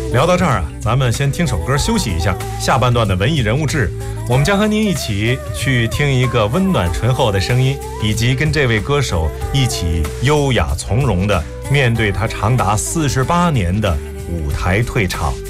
聊到这儿啊，咱们先听首歌休息一下。下半段的文艺人物志，我们将和您一起去听一个温暖醇厚的声音，以及跟这位歌手一起优雅从容的面对他长达48年的舞台退场。